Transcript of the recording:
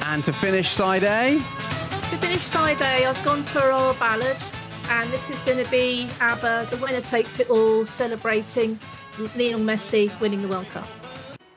And to finish side A? To finish side A, I've gone for our ballad, and this is going to be ABBA, The Winner Takes It All, celebrating Lionel Messi winning the World Cup.